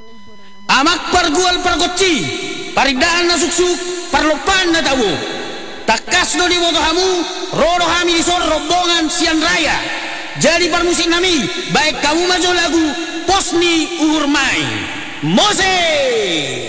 Amak pargual pargoci paridaan na suksuk parlopan na tabu takas do di boto hamu rodo hami di sor rombongan sian raya jadi parmusik nami baik kamu maju lagu posni uhur mai Mose.